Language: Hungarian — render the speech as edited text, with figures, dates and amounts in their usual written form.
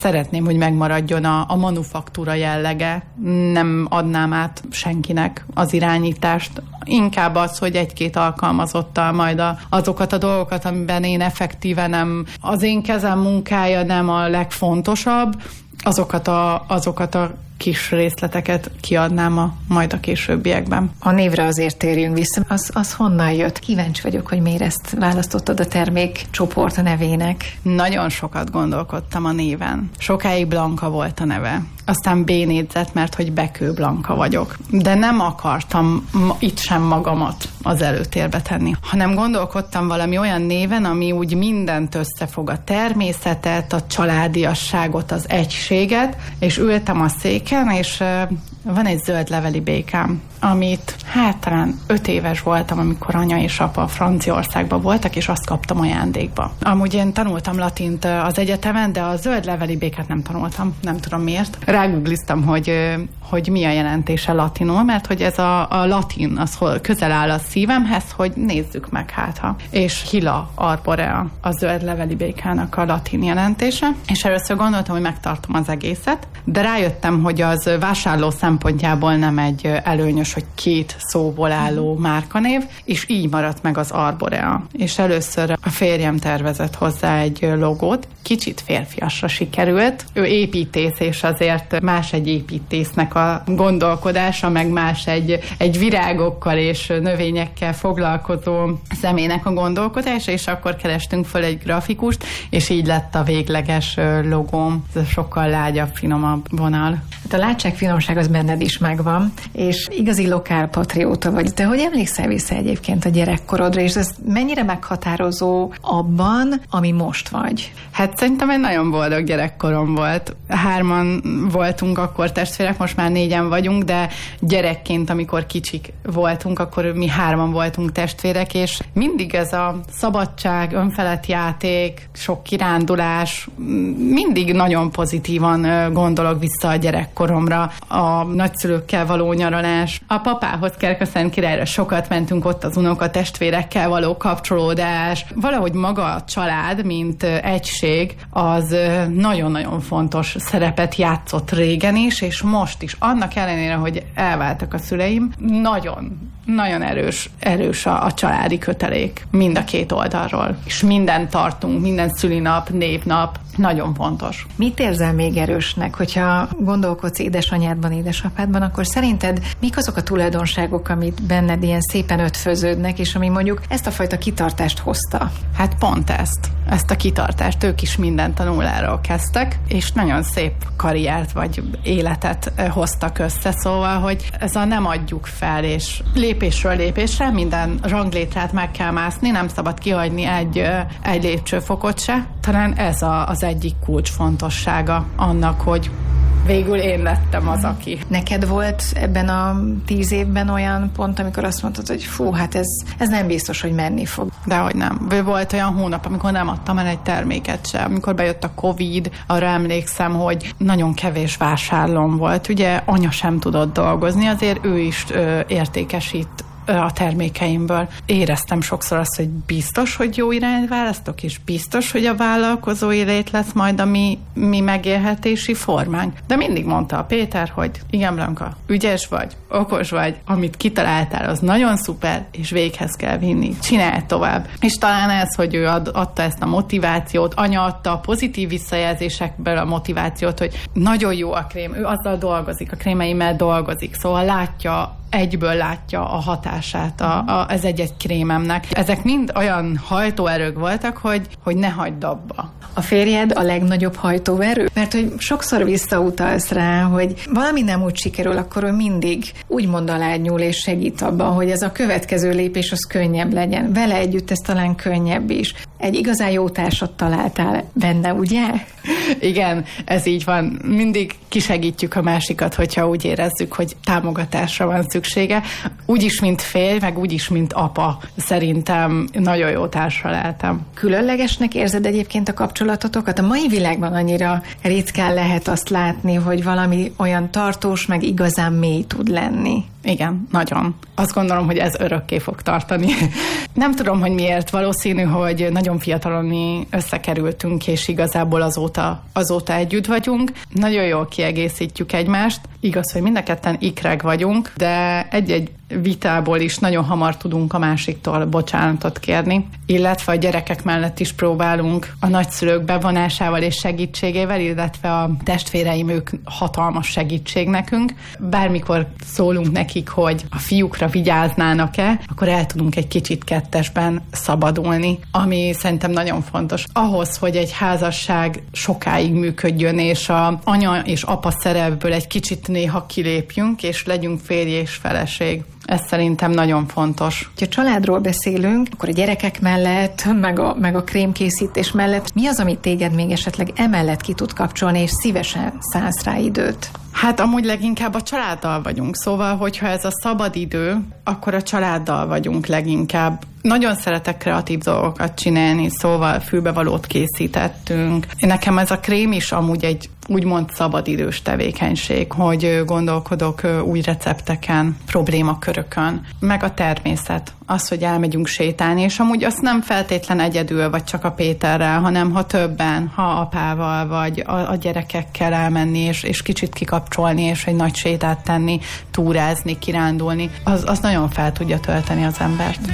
Szeretném, hogy megmaradjon a manufaktúra jellege. Nem adnám át senkinek az irányítást. Inkább az, hogy egy-két alkalmazottal majd azokat a dolgokat, amiben én effektíven nem, az én kezem munkája nem a legfontosabb, azokat a kis részleteket kiadnám majd a későbbiekben. A névre azért térjünk vissza. Az honnan jött? Kíváncsi vagyok, hogy miért ezt választottad a termékcsoport nevének. Nagyon sokat gondolkodtam a néven. Sokáig Blanka volt a neve. Aztán B-négyzet, mert hogy Bekő Blanka vagyok. De nem akartam itt sem magamat az előtérbe tenni, hanem gondolkodtam valami olyan néven, ami úgy mindent összefog, a természetet, a családiasságot, az egységet, és ültem a széken, és van egy zöld leveli békám, amit talán 5 éves voltam, amikor anya és apa Franciaországban voltak, és azt kaptam ajándékba. Amúgy én tanultam latint az egyetemen, de a zöld leveli békát nem tanultam, nem tudom miért. Rágoogliztam, hogy mi a jelentése latinul, mert hogy ez a latin, az közel áll a szívemhez, hogy nézzük meg ha. És Hyla arborea, a zöld leveli békának a latin jelentése, és először gondoltam, hogy megtartom az egészet, de rájöttem, hogy az vásárló szempontjából nem egy előnyös, hogy 2 szóból álló márkanév, és így maradt meg az arborea. És először a férjem tervezett hozzá egy logót, kicsit férfiasra sikerült. Ő építész, és azért más egy építésznek a gondolkodása, meg más egy virágokkal és növényekkel foglalkozó személynek a gondolkodása, és akkor kerestünk föl egy grafikust, és így lett a végleges logóm. Ez sokkal lágyabb, finomabb vonal. Hát a látságfinomság az benned is megvan, és igazi lokálpatrióta vagy. Te hogy emlékszel vissza egyébként a gyerekkorodra, és ez mennyire meghatározó abban, ami most vagy? Hát szerintem egy nagyon boldog gyerekkorom volt. 3 voltunk akkor testvérek, most már 4 vagyunk, de gyerekként, amikor kicsik voltunk, akkor mi 3 voltunk testvérek, és mindig ez a szabadság, önfelett játék, sok kirándulás, mindig nagyon pozitívan gondolok vissza a gyerekkoromra. A nagyszülőkkel való nyaralás, a papához, Kerkaszentkirályra sokat mentünk, ott az unokatestvérekkel való kapcsolódás. Valahogy maga a család, mint egység, az nagyon-nagyon fontos szerepet játszott régen is, és most is. Annak ellenére, hogy elváltak a szüleim, nagyon erős a családi kötelék mind a 2 oldalról. És mindent tartunk, minden szülinap, névnap, nagyon fontos. Mit érzel még erősnek, hogyha gondolkodsz édesanyádban, édesapádban, akkor szerinted mik azok a tulajdonságok, amit benned ilyen szépen ötvöződnek, és ami mondjuk ezt a fajta kitartást hozta? Hát pont ezt a kitartást, ők is mindent a nulláról kezdtek, és nagyon szép karriert vagy életet hoztak össze, szóval, hogy ez a nem adjuk fel, és lépésről lépésre minden ranglétrát meg kell mászni, nem szabad kihagyni egy lépcsőfokot se. Talán ez az egyik kulcsfontossága annak, hogy végül én lettem az, aki. Neked volt ebben a 10 évben olyan pont, amikor azt mondtad, hogy fú, hát ez nem biztos, hogy menni fog. Dehogy nem. Volt olyan hónap, amikor nem adtam el egy terméket sem. Amikor bejött a Covid, arra emlékszem, hogy nagyon kevés vásárlóm volt. Ugye anya sem tudott dolgozni, azért ő is értékesít a termékeimből. Éreztem sokszor azt, hogy biztos, hogy jó irányt választok, és biztos, hogy a vállalkozói lét lesz majd a mi megélhetési formánk. De mindig mondta a Péter, hogy igen, Blanka, ügyes vagy, okos vagy, amit kitaláltál, az nagyon szuper, és véghez kell vinni. Csinálj tovább. És talán ez, hogy ő adta ezt a motivációt, anya adta a pozitív visszajelzésekből a motivációt, hogy nagyon jó a krém, ő azzal dolgozik, a krémeimmel dolgozik, szóval egyből látja a hatását az egy-egy krémemnek. Ezek mind olyan hajtóerők voltak, hogy ne hagyd abba. A férjed a legnagyobb hajtóerő? Mert hogy sokszor visszautalsz rá, hogy valami nem úgy sikerül, akkor ő mindig úgymond alányul és segít abban, hogy ez a következő lépés az könnyebb legyen. Vele együtt ez talán könnyebb is. Egy igazán jó társat találtál benne, ugye? Igen, ez így van. Mindig kisegítjük a másikat, hogyha úgy érezzük, hogy támogatásra van szüksége. Úgyis, mint férj, meg úgyis, mint apa. Szerintem nagyon jó társra lehetem. Különlegesnek érzed egyébként a kapcsolatotokat? A mai világban annyira ritkán lehet azt látni, hogy valami olyan tartós, meg igazán mély tud lenni. Igen, nagyon. Azt gondolom, hogy ez örökké fog tartani. Nem tudom, hogy miért. Valószínű, hogy nagyon fiatalon mi összekerültünk, és igazából azóta együtt vagyunk. Nagyon jól kiegészítjük egymást. Igaz, hogy mind a ketten ikrek vagyunk, de egy-egy vitából is nagyon hamar tudunk a másiktól bocsánatot kérni, illetve a gyerekek mellett is próbálunk a nagyszülők bevonásával és segítségével, illetve a testvéreim, ők hatalmas segítség nekünk. Bármikor szólunk nekik, hogy a fiúkra vigyáznának-e, akkor el tudunk egy kicsit kettesben szabadulni, ami szerintem nagyon fontos. Ahhoz, hogy egy házasság sokáig működjön, és az anya és apa szerepből egy kicsit néha kilépjünk, és legyünk férj és feleség. Ez szerintem nagyon fontos. Ha családról beszélünk, akkor a gyerekek mellett, meg a krémkészítés mellett, mi az, amit téged még esetleg emellett ki tud kapcsolni, és szívesen szánsz rá időt? Hát amúgy leginkább a családdal vagyunk, szóval, hogyha ez a szabad idő, akkor a családdal vagyunk leginkább. Nagyon szeretek kreatív dolgokat csinálni, szóval fülbevalót készítettünk. Nekem ez a krém is amúgy egy úgymond szabadidős tevékenység, hogy gondolkodok új recepteken, problémakörökön, meg a természet. Az, hogy elmegyünk sétálni, és amúgy azt nem feltétlen egyedül, vagy csak a Péterrel, hanem ha többen, ha apával, vagy a gyerekekkel elmenni, és kicsit kikapcsolni, és egy nagy sétát tenni, túrázni, kirándulni, az nagyon fel tudja tölteni az embert.